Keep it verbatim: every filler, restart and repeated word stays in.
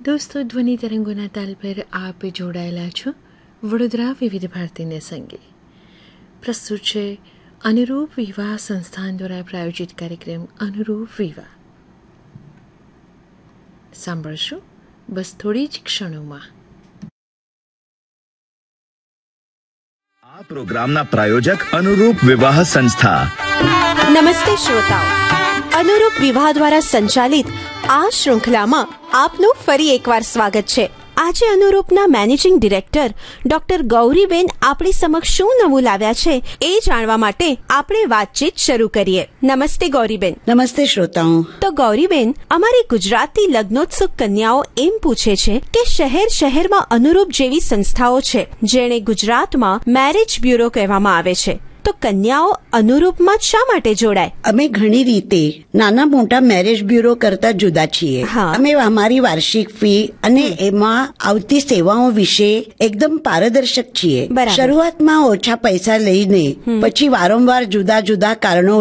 દોસ્તો, ધ્વનિ તરંગોના તાલ પર આપ જોડાયેલા છો વડોદરા વિવિધ ભારતીને સંગે. પ્રસ્તુત છે અનુરૂપ વિવાહ સંસ્થાન દ્વારા પ્રાયોજિત કાર્યક્રમ અનુરૂપ વિવાહ. સાંભળશું બસ થોડી જ ક્ષણોમાં. આ પ્રોગ્રામના પ્રાયોજક અનુરૂપ વિવાહ સંસ્થા. નમસ્તે શ્રોતાઓ, અનુરૂપ વિવાહ દ્વારા સંચાલિત આ શૃંખલામાં આપનું ફરી એકવાર સ્વાગત છે. આજે અનુરૂપના મેનેજિંગ ડિરેક્ટર ડોક્ટર ગૌરીબેન આપણી સમક્ષ શું નવું લાવ્યા છે એ જાણવા માટે આપણે વાતચીત શરૂ કરીએ. નમસ્તે ગૌરીબેન. નમસ્તે શ્રોતાઓ. તો ગૌરીબેન, અમારી ગુજરાતી લગ્નોત્સુક કન્યાઓ એમ પૂછે છે કે શહેર શહેરમાં અનુરૂપ જેવી સંસ્થાઓ છે જેને ગુજરાતમાં મેરેજ બ્યુરો કહેવામાં આવે છે, તો કન્યાઓ અનુરૂપમાં શા માટે જોડાય? અમે ઘણી રીતે નાના મોટા મેરેજ બ્યુરો કરતા જુદા છીએ. અમે અમારી વાર્ષિક ફી અને એમાં આવતી સેવાઓ વિશે એકદમ પારદર્શક છીએ. શરૂઆતમાં ઓછા પૈસા લઈને પછી વારંવાર જુદા જુદા કારણો